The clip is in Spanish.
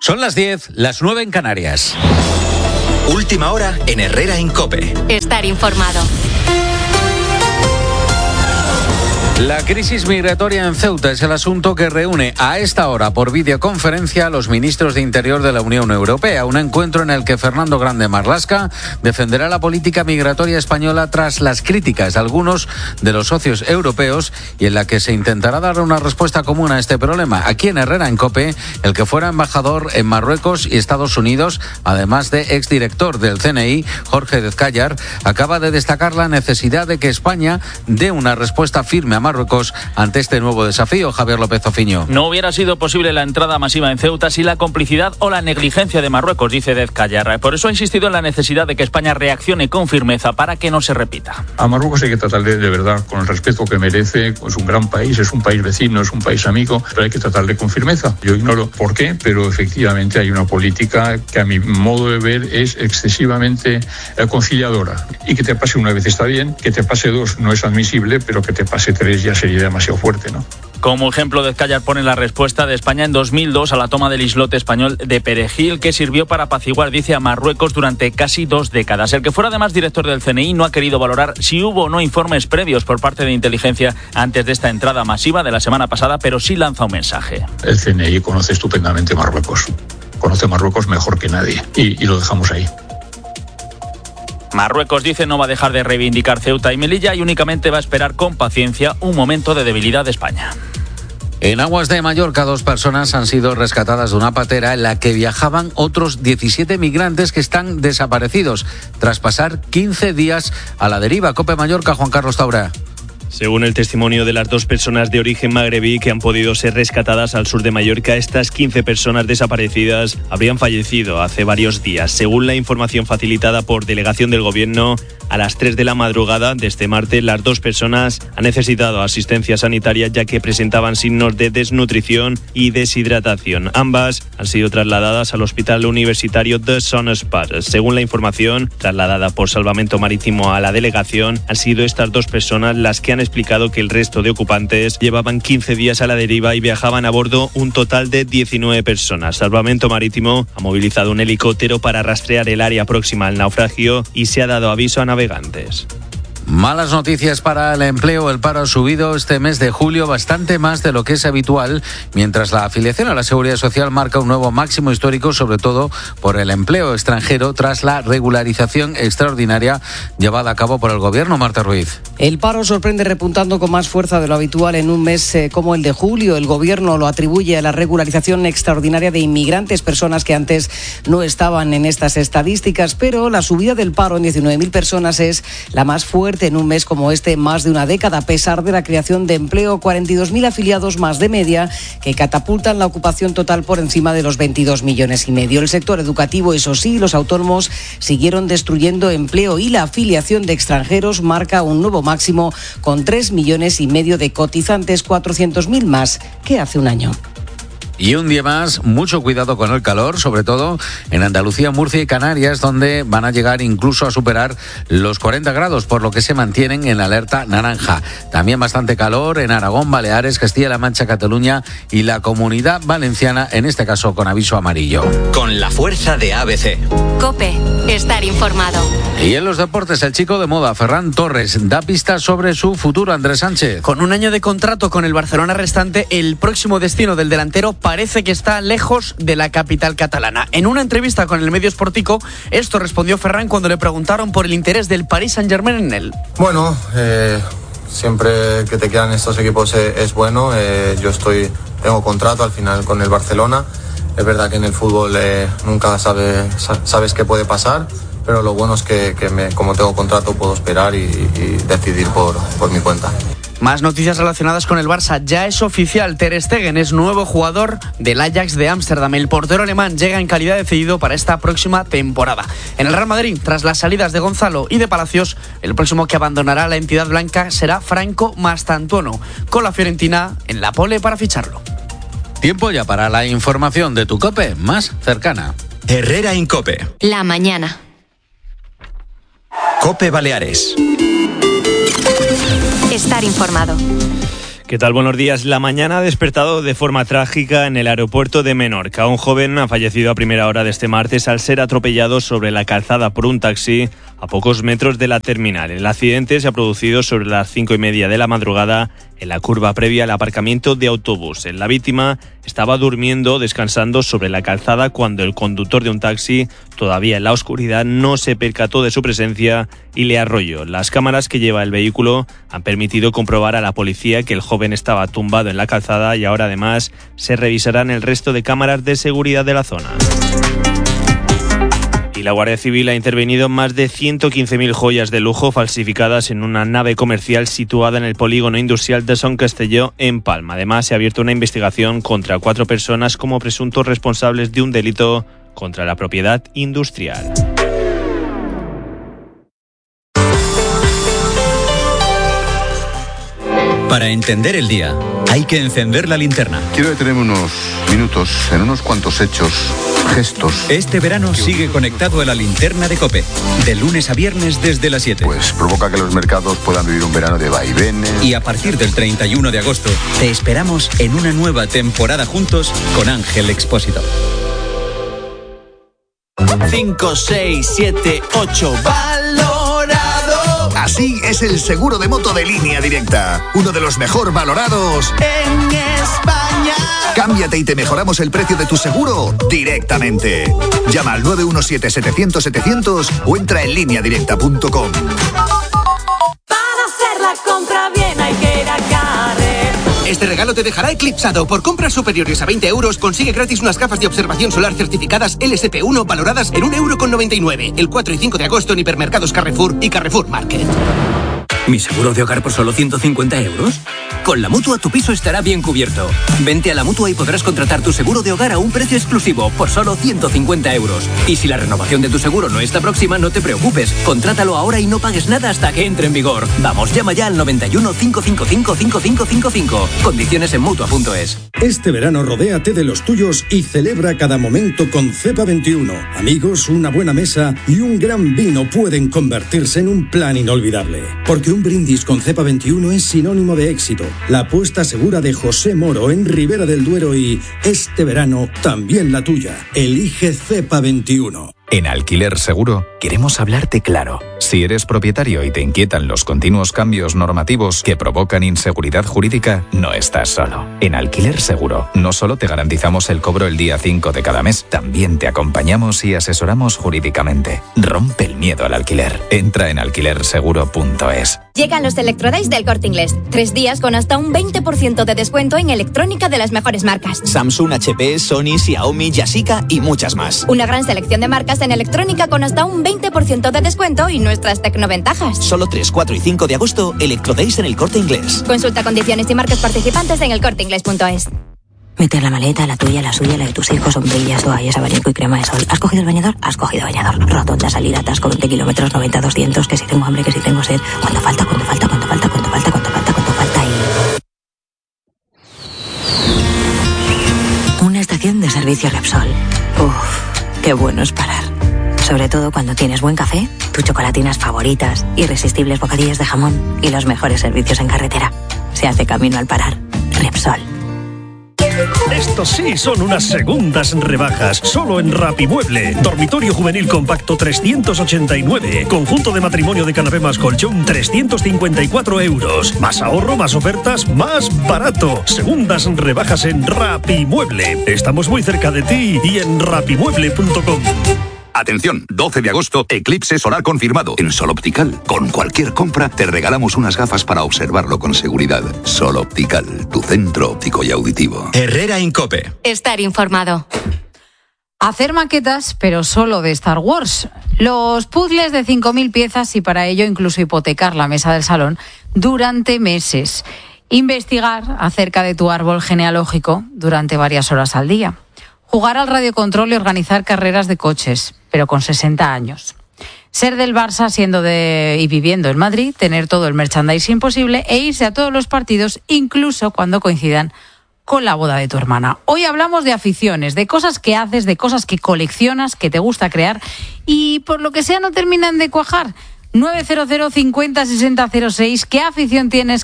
Son las 10, las 9 en Canarias. Última hora en Herrera en COPE. Estar informado. La crisis migratoria en Ceuta es el asunto que reúne a esta hora por videoconferencia a los ministros de Interior de la Unión Europea. Un encuentro en el que Fernando Grande Marlaska defenderá la política migratoria española tras las críticas de algunos de los socios europeos y en la que se intentará dar una respuesta común a este problema. Aquí en Herrera en COPE, el que fuera embajador en Marruecos y Estados Unidos, además de exdirector del CNI, Jorge Dezcayar, acaba de destacar la necesidad de que España dé una respuesta firme a Marruecos ante este nuevo desafío. Javier López Ofiño. No hubiera sido posible la entrada masiva en Ceuta sin la complicidad o la negligencia de Marruecos, dice Dezcayar. Por eso ha insistido en la necesidad de que España reaccione con firmeza para que no se repita. A Marruecos hay que tratarle de verdad con el respeto que merece. Es un gran país, es un país vecino, es un país amigo, pero hay que tratarle con firmeza. Yo ignoro por qué, pero efectivamente hay una política que a mi modo de ver es excesivamente conciliadora. Y que te pase una vez está bien, que te pase dos no es admisible, pero que te pase tres ya sería demasiado fuerte, ¿no? Como ejemplo, Dezcayar pone la respuesta de España en 2002 a la toma del islote español de Perejil, que sirvió para apaciguar, dice, a Marruecos durante casi 2 décadas. El que fuera además director del CNI no ha querido valorar si hubo o no informes previos por parte de inteligencia antes de esta entrada masiva de la semana pasada, pero sí lanza un mensaje. El CNI conoce estupendamente Marruecos. Conoce Marruecos mejor que nadie. Y lo dejamos ahí. Marruecos, dice, no va a dejar de reivindicar Ceuta y Melilla y únicamente va a esperar con paciencia un momento de debilidad de España. En aguas de Mallorca, 2 personas han sido rescatadas de una patera en la que viajaban otros 17 migrantes que están desaparecidos tras pasar 15 días a la deriva. COPE Mallorca, Juan Carlos Taura. Según el testimonio de las 2 personas de origen magrebí que han podido ser rescatadas al sur de Mallorca, estas 15 personas desaparecidas habrían fallecido hace varios días. Según la información facilitada por delegación del Gobierno, a las 3 de la madrugada de este martes, las 2 personas han necesitado asistencia sanitaria ya que presentaban signos de desnutrición y deshidratación. Ambas han sido trasladadas al Hospital Universitario de Son Espar. Según la información trasladada por Salvamento Marítimo a la delegación, han sido estas 2 personas las que han explicado que el resto de ocupantes llevaban 15 días a la deriva y viajaban a bordo un total de 19 personas. Salvamento Marítimo ha movilizado un helicóptero para rastrear el área próxima al naufragio y se ha dado aviso a navegantes. Malas noticias para el empleo. El paro ha subido este mes de julio bastante más de lo que es habitual, mientras la afiliación a la Seguridad Social marca un nuevo máximo histórico, sobre todo por el empleo extranjero, tras la regularización extraordinaria llevada a cabo por el Gobierno. Marta Ruiz. El paro sorprende repuntando con más fuerza de lo habitual en un mes como el de julio. El Gobierno lo atribuye a la regularización extraordinaria de inmigrantes, personas que antes no estaban en estas estadísticas, pero la subida del paro en 19.000 personas es la más fuerte en un mes como este, más de una década, a pesar de la creación de empleo, 42.000 afiliados más de media, que catapultan la ocupación total por encima de los 22,5 millones. El sector educativo, eso sí, los autónomos siguieron destruyendo empleo y la afiliación de extranjeros marca un nuevo máximo con 3,5 millones de cotizantes, 400.000 más que hace un año. Y un día más, mucho cuidado con el calor, sobre todo en Andalucía, Murcia y Canarias, donde van a llegar incluso a superar los 40 grados, por lo que se mantienen en alerta naranja. También bastante calor en Aragón, Baleares, Castilla-La Mancha, Cataluña y la Comunidad Valenciana, en este caso con aviso amarillo. Con la fuerza de ABC. COPE, estar informado. Y en los deportes, el chico de moda, Ferran Torres, da pistas sobre su futuro. Andrés Sánchez. Con un año de contrato con el Barcelona restante, el próximo destino del delantero parece que está lejos de la capital catalana. En una entrevista con el medio Sportico, esto respondió Ferran cuando le preguntaron por el interés del Paris Saint-Germain en él. Bueno, siempre que te quedan estos equipos es bueno. Yo tengo contrato al final con el Barcelona. Es verdad que en el fútbol nunca sabes qué puede pasar, pero lo bueno es que como tengo contrato puedo esperar y decidir por mi cuenta. Más noticias relacionadas con el Barça. Ya es oficial, Ter Stegen es nuevo jugador del Ajax de Ámsterdam. El portero alemán llega en calidad de cedido para esta próxima temporada. En el Real Madrid, tras las salidas de Gonzalo y de Palacios, el próximo que abandonará la entidad blanca será Franco Mastantuono, con la Fiorentina en la pole para ficharlo. Tiempo ya para la información de tu COPE más cercana. Herrera en COPE. La mañana. COPE Baleares. Estar informado. ¿Qué tal? Buenos días. La mañana ha despertado de forma trágica en el aeropuerto de Menorca. Un joven ha fallecido a primera hora de este martes al ser atropellado sobre la calzada por un taxi a pocos metros de la terminal. El accidente se ha producido sobre las 5:30 de la madrugada en la curva previa al aparcamiento de autobús. La víctima estaba durmiendo, descansando sobre la calzada cuando el conductor de un taxi, todavía en la oscuridad, no se percató de su presencia y le arrolló. Las cámaras que lleva el vehículo han permitido comprobar a la policía que el joven estaba tumbado en la calzada y ahora además se revisarán el resto de cámaras de seguridad de la zona. Y la Guardia Civil ha intervenido en más de 115.000 joyas de lujo falsificadas en una nave comercial situada en el polígono industrial de Son Castelló, en Palma. Además, se ha abierto una investigación contra 4 personas como presuntos responsables de un delito contra la propiedad industrial. Para entender el día, hay que encender la linterna. Quiero detenerme unos minutos en unos cuantos hechos, gestos. Este verano sigue conectado a la linterna de COPE, de lunes a viernes desde las 7. Pues provoca que los mercados puedan vivir un verano de vaivenes. Y a partir del 31 de agosto, te esperamos en una nueva temporada juntos con Ángel Expósito. 5, 6, 7, 8, valorado. Así es el seguro de moto de Línea Directa, uno de los mejor valorados en España. Cámbiate y te mejoramos el precio de tu seguro directamente. Llama al 917-700-700 o entra en lineadirecta.com. Para hacer la compra bien hay que ir a Carrer. Este regalo te dejará eclipsado. Por compras superiores a 20 euros, consigue gratis unas gafas de observación solar certificadas LSP1 valoradas en 1,99 €. El 4 y 5 de agosto en hipermercados Carrefour y Carrefour Market. ¿Mi seguro de hogar por solo 150 euros? Con la Mutua tu piso estará bien cubierto. Vente a la Mutua y podrás contratar tu seguro de hogar a un precio exclusivo por solo 150 euros. Y si la renovación de tu seguro no está próxima, no te preocupes. Contrátalo ahora y no pagues nada hasta que entre en vigor. Vamos, llama ya al 91 555 5555. Condiciones en Mutua.es. Este verano rodéate de los tuyos y celebra cada momento con Cepa 21. Amigos, una buena mesa y un gran vino pueden convertirse en un plan inolvidable. Porque un brindis con Cepa 21 es sinónimo de éxito. La apuesta segura de José Moro en Ribera del Duero y este verano también la tuya. Elige Cepa 21. En Alquiler Seguro queremos hablarte claro. Si eres propietario y te inquietan los continuos cambios normativos que provocan inseguridad jurídica, no estás solo. En Alquiler Seguro no solo te garantizamos el cobro el día 5 de cada mes, también te acompañamos y asesoramos jurídicamente. Rompe el miedo al alquiler. Entra en alquilerseguro.es. Llegan los Electrodays del Corte Inglés. 3 días con hasta un 20% de descuento en electrónica de las mejores marcas. Samsung, HP, Sony, Xiaomi, Yashica y muchas más. Una gran selección de marcas en electrónica con hasta un 20% de descuento y nuestras tecnoventajas. Solo 3, 4 y 5 de agosto, Electrodays en el Corte Inglés. Consulta condiciones y marcas participantes en elcorteinglés.es. Meter la maleta, la tuya, la suya, la de tus hijos, sombrillas, toallas, abanico y crema de sol. ¿Has cogido el bañador? Has cogido bañador. Rotonda, salida, atasco, 20 kilómetros, 90, 200, que si tengo hambre, que si tengo sed. ¿Cuánto falta? ¿Cuánto falta? ¿Cuánto falta? ¿Cuánto falta? ¿Cuánto falta? ¿Cuánto falta? Y... una estación de servicio Repsol. Uff, qué bueno es parar. Sobre todo cuando tienes buen café, tus chocolatinas favoritas, irresistibles bocadillos de jamón y los mejores servicios en carretera. Se hace camino al parar. Repsol. Estos sí son unas segundas rebajas, solo en Rapimueble. Dormitorio juvenil compacto 389. Conjunto de matrimonio de canapé más colchón 354 euros. Más ahorro, más ofertas, más barato. Segundas rebajas en Rapimueble. Estamos muy cerca de ti y en rapimueble.com. Atención, 12 de agosto, eclipse solar confirmado en Sol Optical. Con cualquier compra te regalamos unas gafas para observarlo con seguridad. Sol Optical, tu centro óptico y auditivo. Herrera Incope. Estar informado. Hacer maquetas, pero solo de Star Wars. Los puzzles de 5.000 piezas y para ello incluso hipotecar la mesa del salón durante meses. Investigar acerca de tu árbol genealógico durante varias horas al día. Jugar al radiocontrol y organizar carreras de coches, pero con 60 años. Ser del Barça y viviendo en Madrid, tener todo el merchandising posible e irse a todos los partidos, incluso cuando coincidan con la boda de tu hermana. Hoy hablamos de aficiones, de cosas que haces, de cosas que coleccionas, que te gusta crear y por lo que sea no terminan de cuajar. 900 50 60 06. ¿Qué afición tienes?